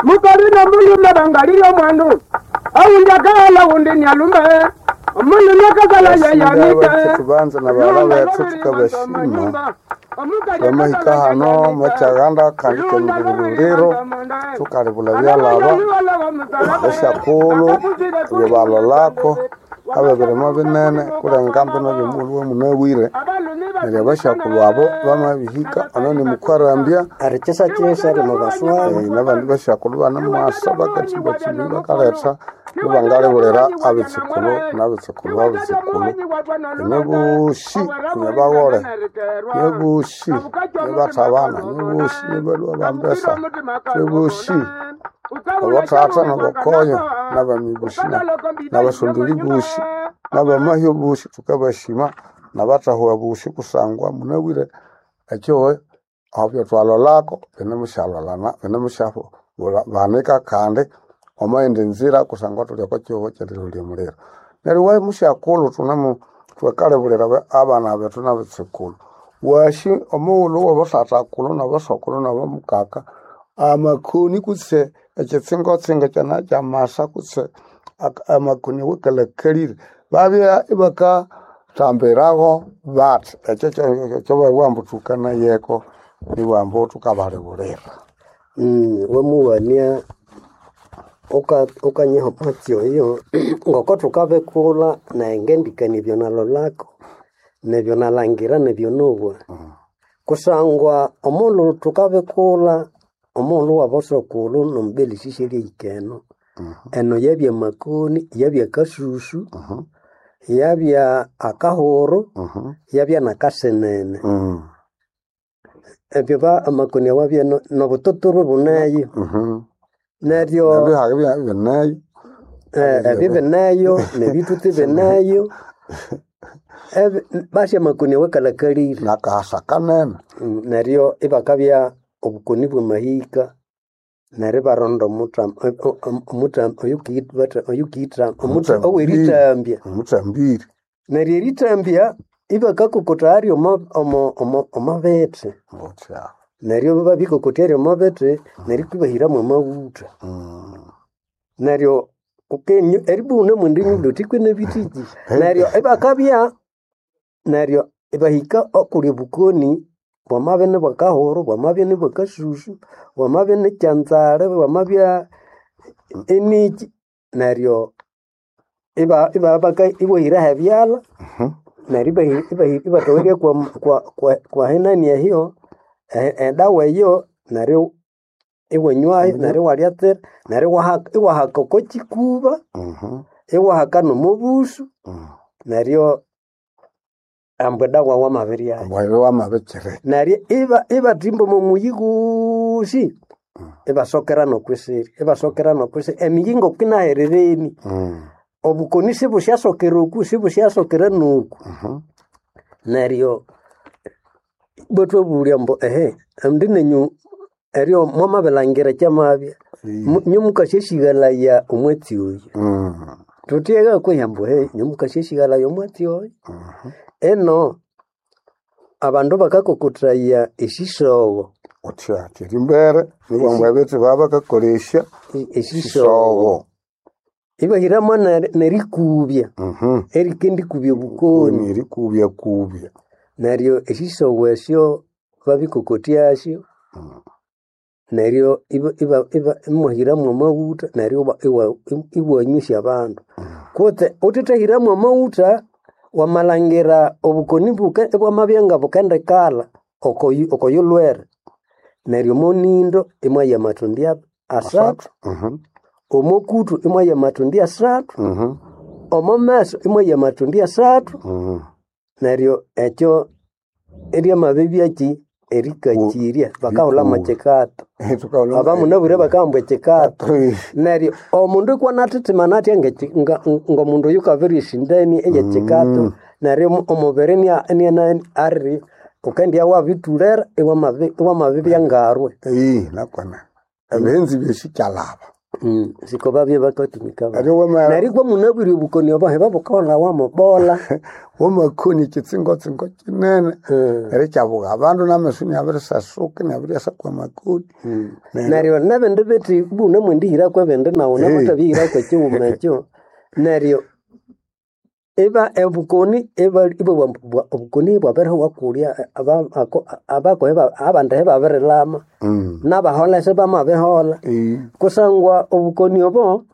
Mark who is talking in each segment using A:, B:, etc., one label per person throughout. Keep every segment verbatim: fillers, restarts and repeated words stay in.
A: mukari na mundu na bangalira mwandu awunja kala wundi nyalume mundu nakakala yayamika
B: tubanza na bala betu tukabashima bamahika hano machaganda kandi kemuriro tukaribula byalaba bashakulu bibalo lako ababirimo binene kurengambe no bimulwe munawire nere bashakulu abo bamabihika anone mukwarambya
C: arechesa chesa ari mubaswa
B: n'abandi bashakulu bana mwasa bakati bakindi bakaleta bangale burera abitsikulu n'abitsikulu abitsikulu nebushi nebagore nebushi nebatabana nebushi nebelwa bambesa nebushi abatata nabakonya nabamibushi nabasondoli bushi nabamahyo bushi tukabashima nabatahuwa bushi kusangwa munawire ekyowe abyo twalolako benemushalolana benemushafo banika kandi omaende nzira kusangwa tulyako kyowe kyalirulye muliro neriwe mushakulu tunamu twekale bulera abana betu nabitsikulu washi omuulu wabasatakulu nabasokulu nabamukaka amakuni kutse ekitsingo tsinga cyana cyamasa kutse amakuni wekalekalire babya ibaka tambiraho bat ekyo cyo bwambutukana yeko niwambo tukabale bulera
C: mm wamuwania oka okanyeho patio iyo ngoko tukabekula na engendikani byo nalolako nebyo nalangira nebyo nubwa kusangwa omulu tukabekula omulu wabosokulu nombeli sishiri ikeno eno yabya makuni yabya kasusu yabya akahoro yabya nakasenene ebyo ba amakuni wabya no butotoro bunayo neryo
B: nabyo binayo
C: eh ebyo binayo nebituti binayo ebe basha makuni wakalakalira
B: nakasa kanene
C: neryo ibakabya obukoni bw'amahika nare barondo mutam mutam oyukit bata oyukitra mutam oweritambya
B: mutambiri
C: nare ritambya ibakakokotari omo omo omo omabete
B: otya
C: neryo babikokotari omabete nari kubahira mu mabuta neryo ukenyu eribuna mundinyu dotikwe nebitiji neryo ibakabya neryo ibahika okuli bukoni bwamabene bwakahoro bwamabene bwakasusu bwamabene kyanzare bwamabya eniki neryo iba iba baka ibohira habyala nariba iba iba tawege kwa kwa kwa, kwa henani ya hiyo edawa hiyo naryo iwenywa naryo waliater naryo wahaka wahaka kochikuba iwahaka no mubusu naryo ambeda wa mabiri ya
B: bwawe wa mabekere
C: nari iba iba timbo mu muyigushi iba sokera no kwisiri iba sokera no kwisiri emiyingo kina herereni obukoni sibu syasokera oku sibu syasokera nuku naryo botwe bulya mbo ehe amdine nyu eryo mama belangira chamabya nyumuka sheshigala ya omweti oyo tutiega ko yambo he nyumuka sheshigala ya omweti oyo eno abandu bakakokotraya eshisogo
B: otya kirimbere nibamwe bete baba kakolesha
C: eshisogo ibahira mwana nerikubya
B: mhm
C: erikendi kubya bukoni
B: nerikubya kubya
C: naryo eshisogo esyo babikokotyasyo naryo iba iba iba muhira mu mawuta naryo iwa iwanyusha abantu kote utitahira mu mawuta wamalangira obukoni buke bwamabyenga bukende kala okoyu okoyulwere neryo monindo imwe ya matundi asatu
B: mhm
C: omokutu imwe ya matundi asatu
B: mhm
C: omomeso imwe ya matundi asatu
B: mhm
C: neryo ekyo erya mabebi aki erikachiria bakahula machekato abamu nabure bakambwe chekato neryo omundu kwa natitima natya ngo mundu yukaveri shindani eye chekato neryo omubereni aniana ari ukendia wa vitulera ewa mabe ewa mabe byangarwe
B: eh nakwana abenzi beshikalaba
C: Mm, siko babye bakatumika ba.
B: Ari wama
C: Narikwa munabiri obukoni oba heba bukaona wamo bola.
B: womakoni kitsingo tsingo kinene.
C: Mm.
B: Ari kyabuga abandu namesuni abiri sasuke nabiri asakwa makoni.
C: Mm. Nario nabende beti buna mwendihira kwa bende nawo nabatabira kwa cyuma ekyo. Nario eba ebukoni eba ibo obukoni bwabere wakulya aba abako eba abanda eba bere lama.
B: Mm.
C: Nabahola seba mabehola.
B: Eh.
C: Kusangwa obukoni obo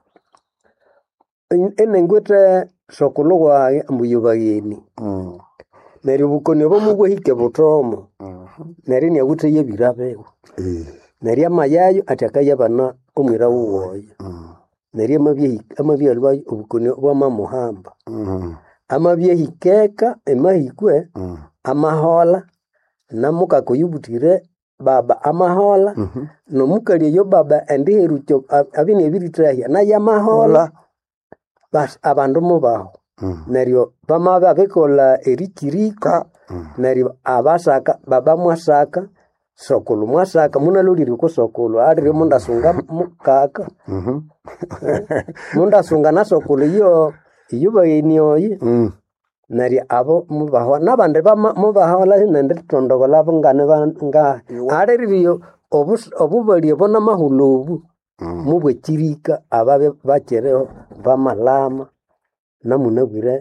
C: enengwete sokulugwa mbuyubageni.
B: Mm.
C: Neri obukoni obo mubwehike butomo.
B: Mhm.
C: Neri nyagute yebirabeho.
B: Eh.
C: Neri amayayo atakayabana omwira wuwoyo.
B: Mm.
C: Neri amabyehi amabyalwa obukoni bwamamuhamba.
B: Mhm.
C: Amabyehikeka emahikwe
B: Mm.
C: amahola namuka kuyubutire baba amahola
B: Mhm.
C: nomukali yo baba endiheru cyo abini ebiritrahya na yamahola
B: Hola.
C: bas abandu mubaho.
B: Mm.
C: Neryo bamaba bekola erikirika
B: Mm.
C: neryo abasaka baba mwasaka sokulu mwasaka munaluliri ko sokulu ari munda sunga mukaka
B: Mhm.
C: munda sunga na sokulu yo yuba yenyoyi
B: Mm.
C: neryo abo mubaho nabande bama mubaho la nende tondogola bungane banga ari riyo obus obubali bona mahulobu
B: Mm.
C: mubwe kirika ababe bachereho bamalama namunabire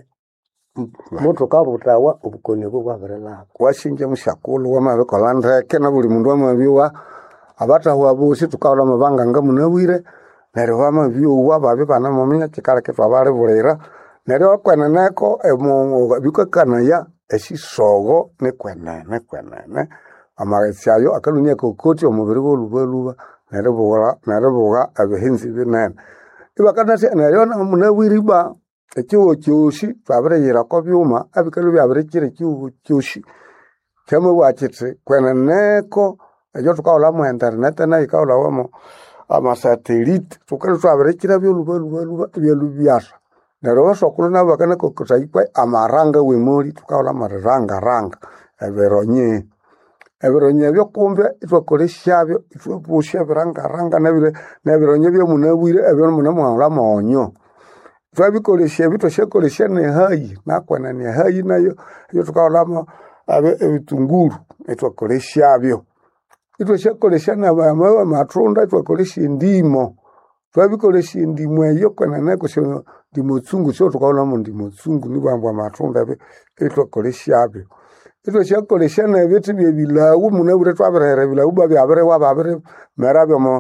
C: moto kabutawa obukoni bwo bwaberelaba
B: Washinje mushakulu wamabekola ndeke na buli mundu wamabiwa abatahuwa bosi tukaola mabanga nga munabwire neryo wamabiwa babe bana mominya kikala kitu abale bulira neryo kweneneko emu bikakanaya esisogo nekwenene kwenene amagesyayo akalunya kokoti omubiri wolubaluba neryo bugala neryo buga abehinzi binene ibakanase neryo munabwire ba ekiwo kyoshi twabireyira ko byuma abikalu byabirikire kiwo kyoshi kama wachitse kweneneko ejo tukaola mu internet na ikaola wamo ama satellite tukalu twabirikira byolubaluba byelubyasa neryo sokulu nabakana ko kutaikwe amaranga wemori tukaola maranga ranga eberonye eberonye byo kumbe itwakolesha byo itwapusha biranga ranga nabire nabironye byo munabwire ebyo munamwala monyo twabikolesha bitoshekolesha ne hayi nakwana ne hayi nayo yo tukaolama abe ebitunguru etwakolesha byo itoshekolesha na bamawa matunda twakolesha ndimo twabikolesha ndimo eyo kwana nako sho ndimo tsungu sho tukaolama ndimo tsungu ni bambwa matunda be etwakolesha byo itoshekolesha na bitu bye bilawu munabure twabirere bilawu babya abere wababere merabyo mo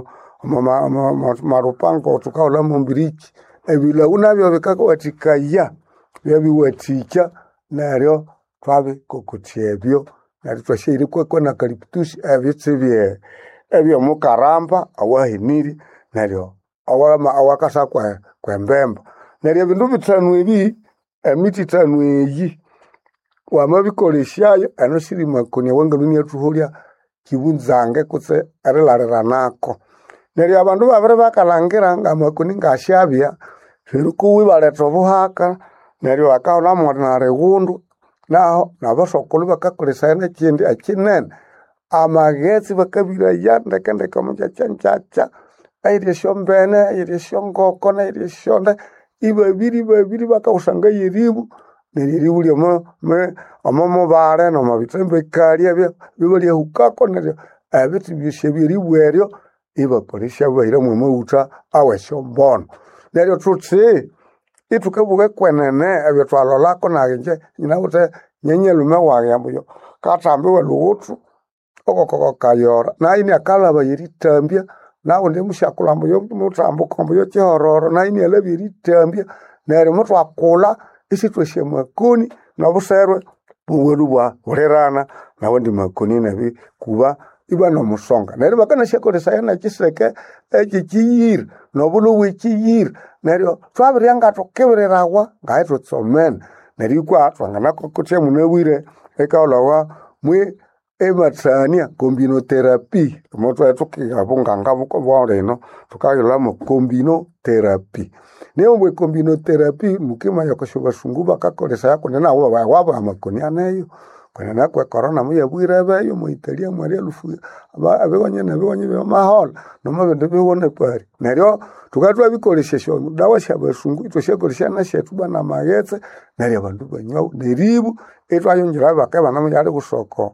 B: marupango tukaolama mbiriki ebila unabyo bikako watikaya byabiwatika neryo twabe kokotyebyo neryo twashiri kweko na kaliptus ebitsebye ebyo mukaramba awahiniri neryo awama awakasa kwa kwembemba neryo bindu bitanu ebi emiti tanu eyi wamabikoleshayo ano siri makoni wanga dunia tuholya kibunzange kutse arilareranako neryo abandu babere bakalangira ngamakoni ngashabya Hirukuwi baleta buhaka neryo akaona mwanare gundu naho nabasokulu bakakolesa n'ekindi ekinene amagetsi bakabira yande kende kamuja chanchacha aire shombene aire shongoko na aire shonda ibabiri babiri bakausanga yiribu neriribu lyo me amomo bare no mabitembe kali abyo bibali hukako neryo abiti byeshebiribu eryo ibakoresha bayira mu muta awe shombono neryo tutsi itukebuke kwenene ebyo twalolako nagenje nyinawute nyenyelume wage ambuyo katambe welutu okokoko kayora naini akalaba yiritambya nawo ndi mushakulambo yo mutambuko mbuyo chihororo naini alabi yiritambya neryo mutwa kula isitweshe makoni nabuserwe buweru bwa urerana nawo ndi makoni nabi kuba ibano musonga neryo bakana shekolesa yana kiseke ekiyir nobulu wikiyir neryo twabiryanga tokebererawa ngaito tsomen neryo kwa twangana kokotya munabwire ekaolawa mwe ematsania combinotherapy moto etukiga bunganga buko reno tukayola mo combinotherapy neyo mwe combinotherapy mukima yakoshuba sunguba kakolesa yako nena waba waba amakoni aneyo kwenene kwe corona muyabwire beyo muitalia mwari alufu abeganye nabeganye bamahola nomabende bewone pari neryo tukatwa bikoleshesho dawa shabasungu itoshekolesha na shetu bana magetse neryo bandu banywa neribu etwayongira bakaba namuyali kusoko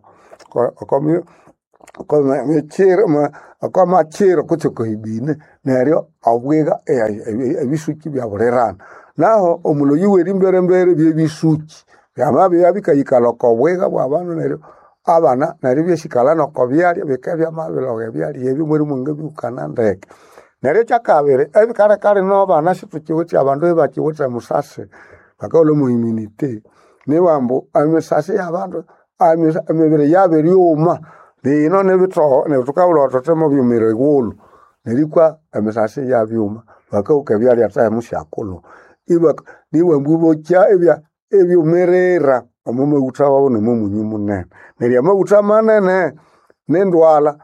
B: ko ko mechira ma ko machira kutuko ibine neryo abwega ebisuki byaburerana naho omulo yuweri mbere mbere byebisuki byamabe yabikayikalo ko bwega bw'abantu neryo abana neryo byeshikala no ko byali bikabya mabelo byali ebi muri munga bukana ndeke neryo cyakabere ebikara kare no bana shitukiwuti abantu bakiwuta musase bakolo mu immunity ne wambo amisase yabantu amibere yabere yoma bino nebito ne tukawulo totemo byumire gulu nerikwa amisase yabyuma bakauka byali ataya mushakolo iba niwe mbubo kya ebya ebyumerera omume utawa ne mumunyu nene nerya maguta manene nendwala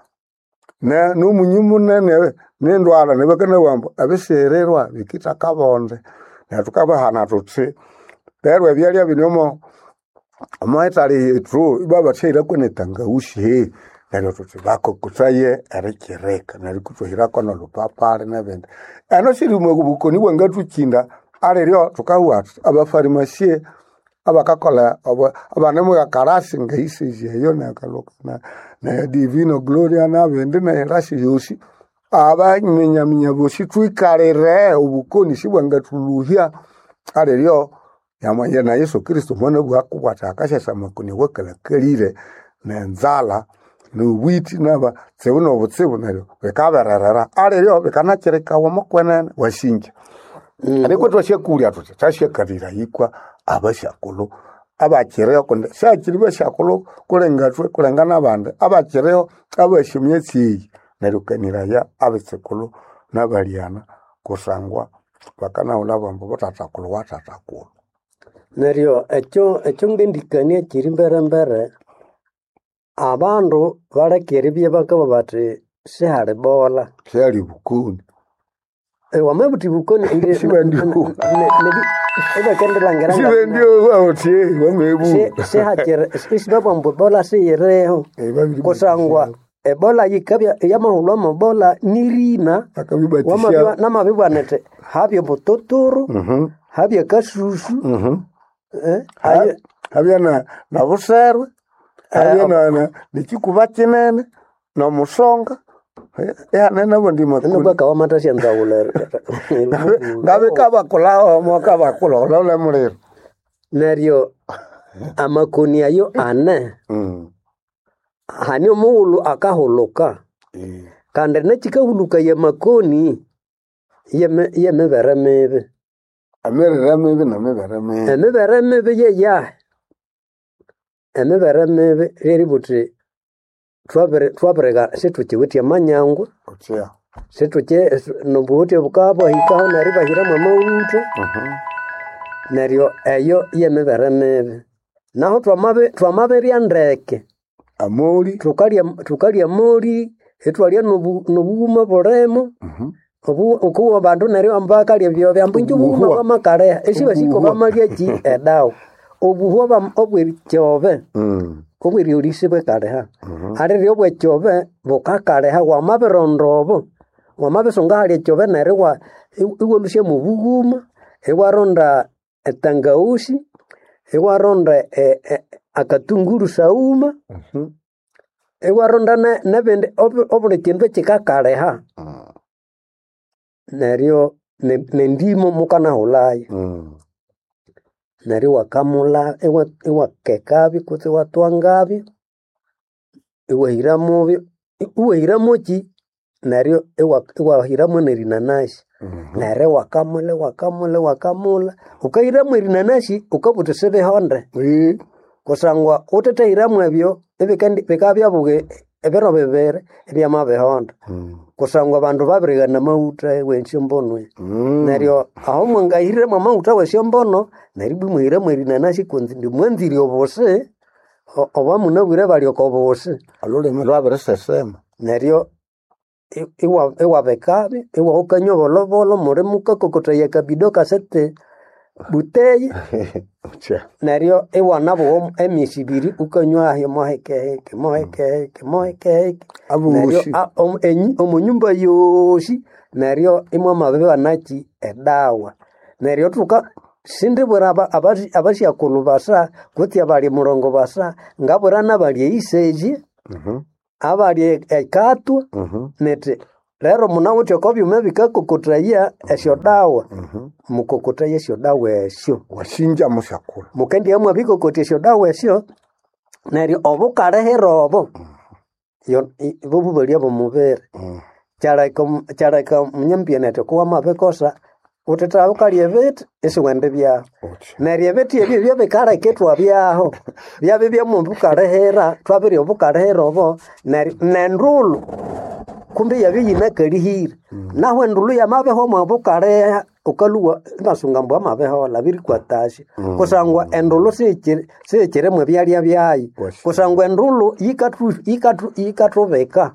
B: ne numunyu munene nendwala ne bakana wambo abesererwa bikita kabonde na tukabahana tutse perwe byali binyomo amaitali true ibaba tshira kwenetanga ushi neryo tutse bako kutaye arekereka nari kutohira kono lupapale nabende ano shiri mwebukoni wangatukinda areryo tukawatu abafarimasie abakakola abane mu karasi ngaisi yeyo nakaloka na na divino gloria na bende na rashi yoshi abanyenya minyaboshi twikarere ubukoni shibwangatuluhya areryo yamanye na Yesu Kristo mwana bwakubata akashasa makuni wakala kalire na nzala n'ubwiti naba sebuno butsibu neryo bekabararara areryo bekanakireka wamukwenene washinja ariko twashekurya tuti tashekarira yikwa abashakulu abakireo konde shakiri bashakulu kulengatwe kulengana abande abakireo abashimyetsi nerukanira ya abetsekulu nabaliana kusangwa bakana ulabambo botatakulu watatakulu
C: neryo ekyo ekyo ngendikania kiri mbere mbere abandu balekere bye bakaba bati sihali bola
B: sihali bukuni
C: ewa mabuti bukoni ndi
B: sibandiku
C: eba kendela ngeranga
B: sibandio wauti wamebu
C: se hajere isibabo mbola siyereho kusangwa ebola yikabya yamahulwa mobola nirina wamabwa namabibwa nete habye bototoro mhm habye kasusu mhm eh
B: habye na na buserwe habye na nikikuba kinene na musonga ya nena bondi makuni
C: nubwa kawa mata shanza ulere
B: ngabe kaba kulaho mo kaba kulo le mulero
C: neryo amakuni ayo ane
B: mm
C: hani omuulu akahuluka
B: mm
C: kandi nekikahuluka ya makoni yeme yemebere mebe
B: amere mebe na mebere mebe
C: emebere mebe ye ya emebere mebe reri buti twabere twaberega setukiwiti amanyangu
B: otya
C: setuke nobuti bukabo hikaho nari bahira mama uto
B: mhm
C: neryo eyo yemebere mebe naho twamabe twamaberia ndeke
B: amori
C: tukalia tukalia mori etwalia nobu nobuma boremo
B: mhm
C: obu okuwa bandu neryo ambakalia byo byambunju buma bamakare esiba siko bamalia ji edawo obuhuwa bam obwiri chobe
B: mm
C: obwiri ulisibwe kareha areryo bwe chobe bukakareha wamaberondobo wamabesonga hali chobe neryo wa iwolushe mu buguma ewaronda etangaushi ewaronda akatunguru sauma
B: mhm
C: ewaronda na nabende obule kintu kikakareha neryo nendimo mukana hulaya
B: mm
C: neryo wakamula ewa ewa kekabi kuti watwangabi ewa hiramobi ewa hiramochi neryo ewa ewa hiramo nerinanashi neryo wakamule wakamule wakamula ukahiramo erinanashi ukabuta sebe honde
B: eh
C: kusangwa utete hiramo ebyo ebikendi bekabya buge ebero bebere ebyamabe honde kusangwa abandu babirigana mauta wenshombono neryo aho mwangahirire mauta wenshombono neribwe muhire mwerinanashi kunzi ndi mwanziri obose oba munabwire bali okobose
B: alole mrabere sesema
C: neryo iwa iwa bekabi iwa ukanyo bolobolo muri mukakokota yakabido kasete buteye
B: Ucha.
C: neryo iwana bo emyesi ibiri ukanywa ayo mohekeheke mohekeheke mohekeheke neryo
B: Abushi.
C: a- om- enyi- omunyumba yosi neryo imwe mabiba naki edawa neryo tuka sindibwera aba- abasi abasyakulhu basa kutsi abali murongo basa ngabwera nabali eiseji
B: Mhm.
C: abali e- ekatwa
B: Mhm.
C: nete lero munawuthi oko byuma bikakokotaya esyo dawa
B: Mhm.
C: mukokotaya esyo dawa esyo
B: Washinja musyakula.
C: mukendi mwa bikokotya esyo dawa esyo neryo obukalehera obo yo i- bobu balya bomubiri
B: Mm.
C: kyaleka kyaleka munyambia nete kuwa mabikosa uteta bukalya ebiti isiwende byaho
B: Ucha.
C: neryo ebiti ebyo byabikaleka twabyaho byabi byamubukalehera twabiri obukalehera obo neryo nendulu kumbe yabyo yinakalihire naho endulu yamabeho mwabukaleha ukaluwa basunga mbwa mabeho labiri kwatasha kusangwa endulu sikire sikire mwe byalya byayi
B: Washi.
C: kusangwa endulu yikatu yikatu yikatubeka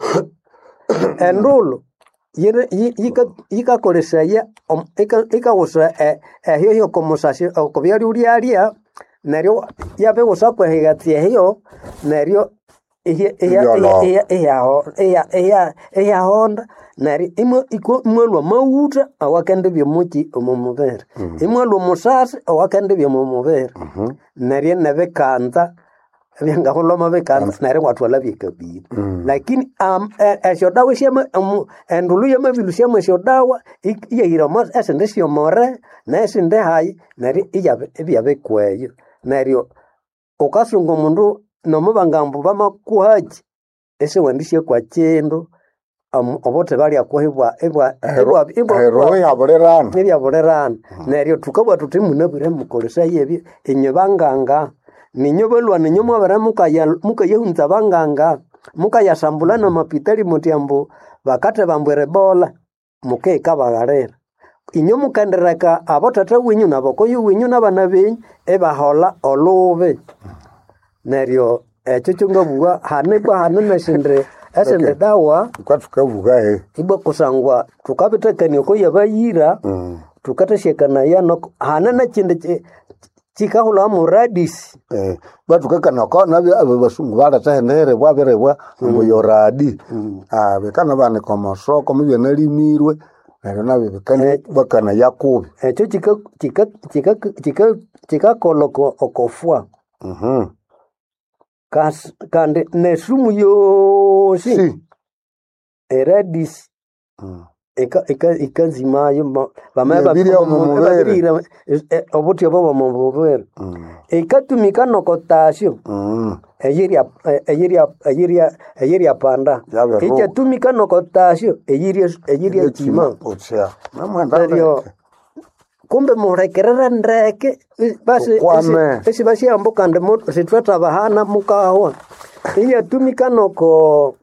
C: endulu yire yi- yika yikakolesaya om- ika- ikawusa eh, ehyo hyo komusasi okubyalya ulyalya neryo yabegusa kwehigatia hiyo neryo iya- iya-
B: Ibyolo.
C: iya- iyaho- iya- iya- iyahonda neryo imwe iko- imwalwa mawuta awakende byomuki omumubiri imwalwa musasi awakende byomumubiri
B: Mhm.
C: neryo nebikanza ebyangahuloma bikanza neryo watwala byekabiri lakini am- e- esyo dawa syama omu- endulu yamabilu syama esyo dawa ik- iyahiramo esindi syomore nesindi hayi neryo iyabi- ibyabikweyo neryo ukasunga omundu nomubangambu bamakuhaki esiwendi syekwa kindu omu- obuthi balyakuha ibwa ibwa ibwa- ibwa-
B: Hero yabulerana.
C: ebyabulirana neryo tukabwa tuthi munabwire mukolesaya ebyo inywe banganga ninyo balwa ninyo mwabere mukaya- mukayahunza banganga mukayasambula namapitali muti ambu bakathe bambwire bola mukeika baghalira inyo mukendereka abothatha wenyu nabokoyo wenyu nabana benyu ebahola olubi neryo ekyo kyongabugha hane bwa hane nesindi esindi
B: Okay.
C: dawa
B: Tukwa tukavuga he.
C: ibwa kusangwa tukabithekania oko yabayira
B: Mm.
C: tukathasyekanaya noko hane nekindi ki- kikahulha mu radisi
B: Eh, batukakana ko nabyo abo basungu balatahendehere bwabirebwa ngo yoradi. Ah, bekana bane komasoko mubye nalimirwe. Neryo nabyo bekana bakana yakubi.
C: ekyo kika- kika- kika- kika- kikakolha oko- okofwa
B: Mhm.
C: Kas- kandi nesumu yosi
B: Si.
C: eradisi
B: Mm.
C: ika- ika- ikanzimayo ma- bamaya
B: Yabirya omumubiri.
C: babirira obuthi obo bomubiri
B: Mm.
C: ikatumika nokotasyo
B: Mm.
C: eyirya eyirya eyirya eyirya panda
B: Yabe ro-
C: ikyatumika nokotasyo eyirya eyirya kima
B: Ucha. Namwenda.
C: neryo kumbe murekerera ndeke i- basi
B: Ukwame.
C: esi- esi basyambu kandi mu- sithwethabahana mukahwa iyatumika noko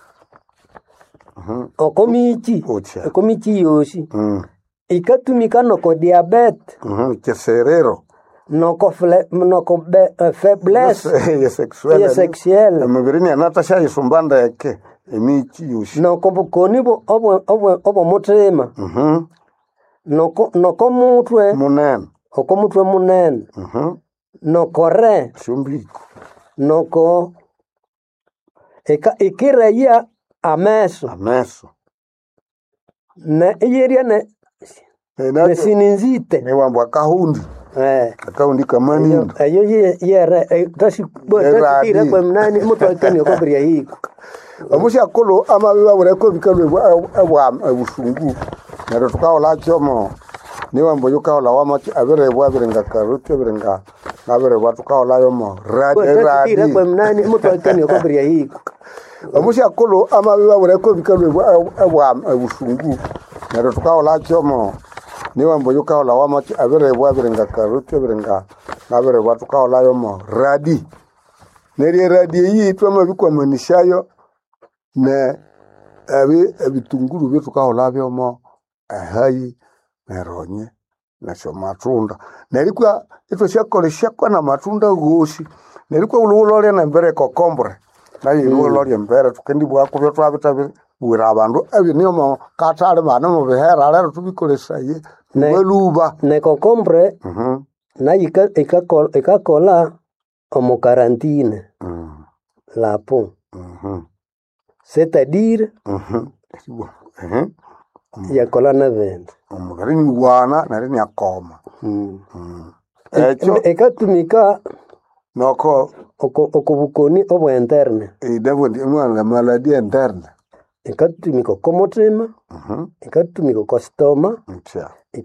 B: Mhm.
C: oko miki
B: Ucha.
C: oko miki yosi
B: Mm.
C: ikatumika noko diabete
B: Mhm. Keserero.
C: noko fle, noko be, uh, faiblesse
B: Ye sexuelle.
C: ya sexuelle
B: Emibirini anatasha yisumbanda yake. Emichi yushi.
C: noko bukoni bu- obwe- obwe- obw'omuthima
B: Mhm.
C: noko noko mutwe
B: Munene.
C: oko mutwe munene
B: Mhm.
C: noko re
B: Shumbiko.
C: noko ika- ikiraya ameso
B: Ameso.
C: ne iyerya ne
B: Enakyo.
C: nesininzite
B: Ni wambo akahundi.
C: eh
B: Akahundi kamanindi.
C: eyo ye- yere eh, tasi
B: Eradi.
C: tasikira kwa mnani mutwe akani okobirya hiko
B: Omusyakulu amabiba bureko bikalwe bwa ebusungu. Neryo tukahola kyomo. Ni wambo yukahola wamaki abirebwa birenga karuti birenga nabirebwa tukahola yomo. Radi
C: tasikira kwa
B: radi.
C: mnani mutwe akani okobirya hiko
B: Omusyakulu amabiba bureko bikalwe bwa ebusungu. Neryo tukahola kyomo. Ni wambo yukahola wamaki abirebwa birenga karuti birenga nabirebwa tukahola yomo. Radi. Neryo radi iyi twamabikwamanishayo ne ebi ebitunguru byetukahola byomo ehayi neronye nasyo matunda nerikwa itwasyakolesya na matunda gosi nerikwa ululolya nembere kokombre nayo ululolya embere tukendibwako byotwabita bwira abandu ebyo niyomo katali bana mu bihera lero tubikolesaye
C: Ne-
B: Weluba.
C: ne concombre
B: Mhm.
C: na ika ikakola ikakola omo karantine
B: Mm.
C: lapo.
B: Mhm.
C: C'est-à-dire
B: Mhm. Mhm.
C: yakola na vende.
B: Omugari ni wana nari ni akoma.
C: Mm.
B: Mm. Ekyo
C: Ekatumika
B: noko
C: oko okobukoni obwo interne.
B: idavo ndi mwana maladi interne.
C: Ekatumika komotrema,
B: Mhm.
C: ekatumika kostoma,
B: Mcha.